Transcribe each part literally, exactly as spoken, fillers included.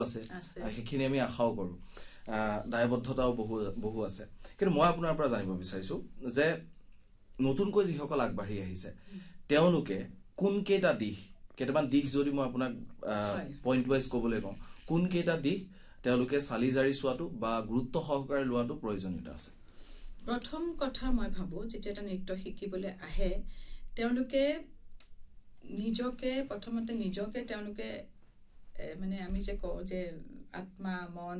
আছে সেইখিনি আমি আশাও কৰো দায়বদ্ধতাও বহু বহু আছে কিন্তু মই আপোনাৰ পৰা জানিব বিচাৰিছো যে নতুনকৈ যিসকল আগবাঢ়ি আহিছে তেওঁলোকে কোন কেইটা দিশ কেইটামান দিশ যদি মই আপোনাক পইণ্ট ওয়াইজ ক'বলৈ কওঁ কোন কেইটা দিশ তেওঁলোকে চালি জাৰি চোৱাটো বা গুৰুত্ব সহকাৰে লোৱাটো প্ৰয়োজনীয়তা আছে প্ৰথম কথা মই ভাবো যেতিয়া এটা নৃত্য শিকিবলৈ আহে তেওঁলোকে নিজকে প্ৰথমতে নিজকে তেওঁলোকে মানে আমি যে কওঁ যে আত্মা মন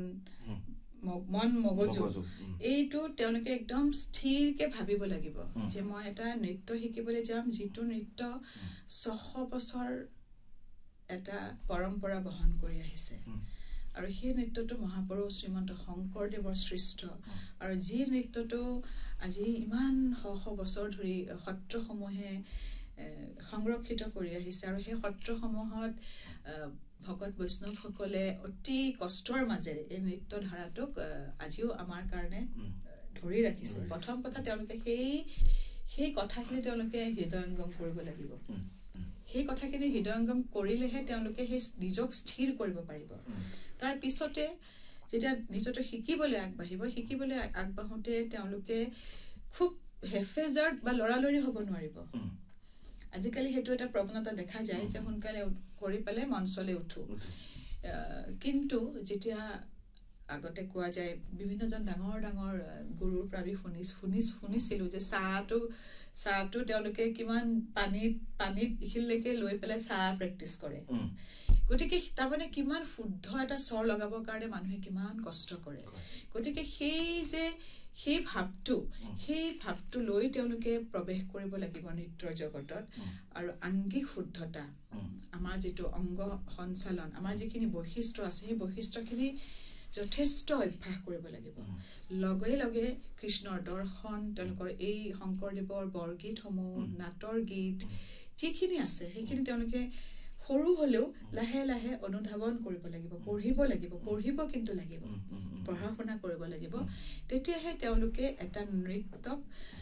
মন মগজু এইটো তেওঁলোকে একদম স্থিৰকে ভাবিব লাগিব যে মই এটা নৃত্য শিকিবলৈ যাম যিটো নৃত্য ছশ বছৰ এটা পৰম্পৰা বহন কৰি আহিছে আৰু সেই নৃত্যটো মহাপুৰুষ শ্ৰীমন্ত শংকৰদেৱৰ সৃষ্ট আৰু যি নৃত্যটো আজি ইমান শ শ বছৰ ধৰি সত্ৰসমূহে সংৰক্ষিত কৰি আহিছে আৰু সেই সত্ৰসমূহত ভকত বৈষ্ণৱসকলে অতি কষ্টৰ মাজেৰে এই নৃত্য ধাৰাটোক আজিও আমাৰ কাৰণে ধৰি ৰাখিছে প্ৰথম কথা তেওঁলোকে সেই সেই কথাখিনি তেওঁলোকে হৃদয়ংগম কৰিব লাগিব সেই কথাখিনি হৃদয়ংগম কৰিলেহে তেওঁলোকে সেই নিজক স্থিৰ কৰিব পাৰিব তাৰ পিছতে যেতিয়া নৃত্যটো শিকিবলৈ আগবাঢ়িব শিকিবলৈ আগবাঢ়োতে তেওঁলোকে খুব হেফেজাৰ্ড বা লৰালৰি হ'ব নোৱাৰিব আজিকালি হেতু এটা প্ৰৱণতা দেখা যায় যে সোনকালে কৰি পেলে মঞ্চলে উঠো কিন্তু যেতিয়া আগতে কোৱা যায় বিভিন্নজন ডাঙৰ ডাঙৰ গুৰুৰ প্ৰাবি শুনিছ শুনিছ শুনিছিলো যে চাহটো চাহটো তেওঁলোকে কিমান পানীত পানীত ইখিলৈকে লৈ পেলাই চাহ প্ৰেক্টিছ কৰে গতিকে তাৰমানে কিমান শুদ্ধ এটা স্বৰ লগাবৰ কাৰণে মানুহে কিমান কষ্ট কৰে গতিকে সেই যে সেই ভাৱটো সেই ভাৱটো লৈ তেওঁলোকে প্ৰৱেশ কৰিব লাগিব নৃত্যৰ জগতত আৰু আংগিক শুদ্ধতা আমাৰ যেটো অংগ সঞ্চালন আমাৰ যিখিনি বৈশিষ্ট্য আছে সেই বৈশিষ্ট্যখিনি যথেষ্ট অভ্যাস কৰিব লাগিব লগে লগে কৃষ্ণৰ দৰ্শন তেওঁলোকৰ এই শংকৰদেৱৰ বৰগীতসমূহ নাটৰ গীত যিখিনি আছে সেইখিনি তেওঁলোকে সৰু হলেও লাহে লাহে অনুধাৱন কৰিব লাগিব পঢ়িব লাগিব পঢ়িব কিন্তু লাগিব পঢ়া শুনা কৰিব লাগিব তেতিয়াহে তেওঁলোকে এটা নৃত্যক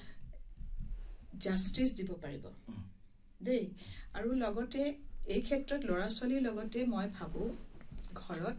জাস্টিস দিব পাৰিব দেই আৰু লগতে এই ক্ষেত্ৰত ল'ৰা ছোৱালীৰ লগতে মই ভাবো ঘৰত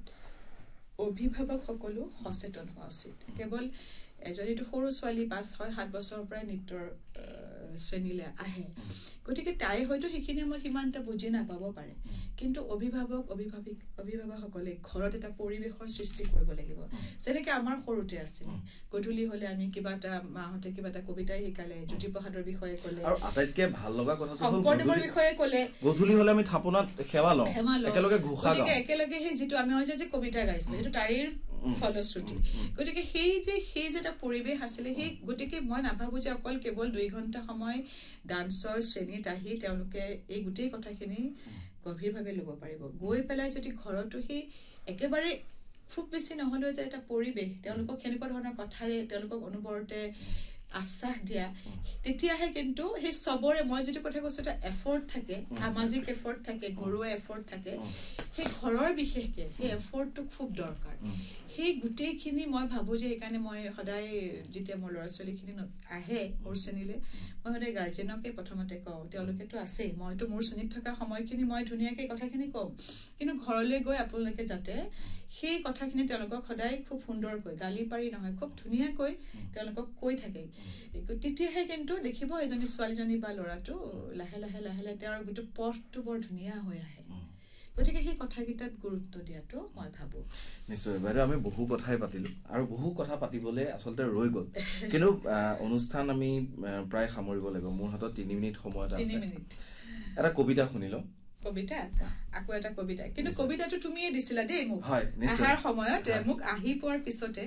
অভিভাৱক সকলো সচেতন হোৱা উচিত কেৱল এজনীটো সৰু ছোৱালী পাঁচ ছয় সাত বছৰৰ পৰা নৃত্যৰ শ্ৰেণীলৈ আহে গতিকে তাই হয়তো সেইখিনি মই সিমানটা বুজি নাপাব পাৰে কিন্তু অভিভাৱক অভিভাৱিক অভিভাৱকসকলে ঘৰত এটা পৰিৱেশৰ সৃষ্টি কৰিব লাগিব যেনেকৈ আমাৰ সৰুতে আছিল গধূলি হলে আমি কিবা এটা মাহঁতে কিবা এটা কবিতা শিকালে জ্যোতিপ্ৰসাদৰ বিষয়ে ক'লে আৰু আটাইতকৈ ভাল লগা কথা হ'ল শংকৰদেৱৰ বিষয়ে ক'লে গধূলি হলে আমি থাপনাত সেৱা লওঁ একেলগে ঘোষা গাওঁ একেলগে সেই যিটো আমি হয় যে কবিতা গাইছো সেইটো তাৰিৰ ফলশ্ৰুতি গতিকে সেই যে সেই যেটা পৰিৱেশ আছিলে সেই গতিকে মই নাভাবো যে অকল কেৱল দুই ঘণ্টা সময় ডান্সৰ শ্ৰেণীত আহি তেওঁলোকে এই গোটেই কথাখিনি গভীৰভাৱে ল'ব পাৰিব গৈ পেলাই যদি ঘৰতো সেই একেবাৰে খুব বেছি নহলেও যে এটা পৰিৱেশ তেওঁলোকক কেনেকুৱা ধৰণৰ কথাৰে তেওঁলোকক অনুবৰতে আশ্বাস দিয়া তেতিয়াহে কিন্তু সেই সবৰে মই যেটো কথা কৈছো এটা এফৰ্ট থাকে সামাজিক এফৰ্ট থাকে ঘৰুৱা এফৰ্ট থাকে সেই ঘৰৰ বিশেষকে সেই এফৰ্টটো খুব দৰকাৰ সেই গুটেইখিনি মই ভাবো যে এইকাৰণে মই সদায় যেতিয়া মোৰ ল'ৰা ছোৱালীখিনি আহে মোৰ শ্ৰেণীলে মই সদায় গাৰ্জেনকে প্ৰথমতে কওঁ তেওঁলোকেতো আছে মইতো মোৰ শ্ৰেণীত থকা সময়খিনি মই ধুনীয়াকৈ কথাখিনি কওঁ কিন্তু ঘৰলৈ গৈ আপোনালোকে যাতে সেই কথাখিনি তেওঁলোকক সদায় খুব সুন্দৰকৈ গালি পাৰি নহয় খুব ধুনীয়াকৈ তেওঁলোকক কৈ থাকে তেতিয়াহে কিন্তু দেখিব এজনী ছোৱালীজনী বা ল'ৰাটো লাহে লাহে লাহে লাহে তেওঁৰ গোটেই পথটো বৰ ধুনীয়া হৈ আহে গতিকে সেই কথাকেইটাত গুৰুত্ব দিয়াটো মই ভাবো নিশ্চয় বাইদেউ আমি বহু কথাই পাতিলো আৰু বহু কথা পাতিবলৈ আচলতে ৰৈ গ'ল কিন্তু অনুষ্ঠান আমি প্ৰায় সামৰিব লাগিব মোৰ হাতত তিনি মিনিট সময় আছে তিনি মিনিট এটা কবিতা শুনিলো কবিতা আকৌ এটা কবিতা কিন্তু কবিতাটো তুমিয়ে দিছিলা দেই মোক হয় নিশ্চয় আহাৰ সময়ত মোক আহি পোৱাৰ পিছতে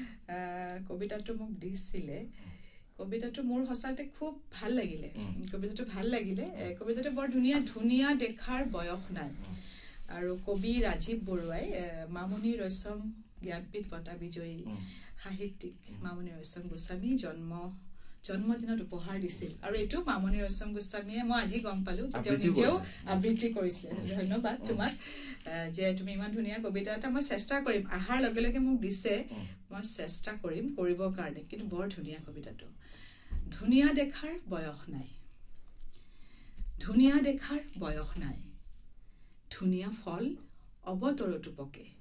কবিতাটো মোক দিছিলে কবিতাটো মোৰ হসালতে খুব ভাল লাগিলে কবিতাটো ভাল লাগিলে কবিতাটো বৰ ধুনীয়া ধুনীয়া দেখাৰ বয়স নাই আৰু কবি ৰাজীৱ বৰুৱাই মামুনি ৰয়ছম জ্ঞানপীঠ বঁটা বিজয়ী সাহিত্যিক মামুনি ৰয়ছম গোস্বামী জন্ম জন্মদিনত উপহাৰ দিছিল আৰু এটো মামুনি ৰয়ছম গোস্বামীয়ে মই আজি গম পালো যে তেওঁ নিজেও আবৃত্তি কৰিছিল ধন্যবাদ তোমাক যে তুমি ইমান ধুনীয়া কবিতা এটা মই চেষ্টা কৰিম আহাৰ লগে লগে মোক দিছে মই চেষ্টা কৰিম কৰিবৰ কাৰণে কিন্তু বৰ ধুনীয়া কবিতাটো ধুনীয়া দেখাৰ বয়স নাই ধুনীয়া দেখাৰ বয়স নাই ধুনীয়া ফল অবতৰতো পকে